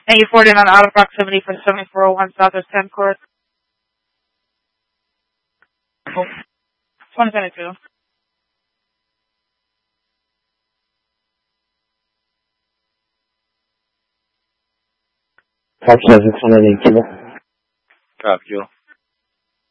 And you forwarded on out of proximity for 7401 Southwest 10 Court. 2022. Fox 600 Kilo. Copy, Kilo.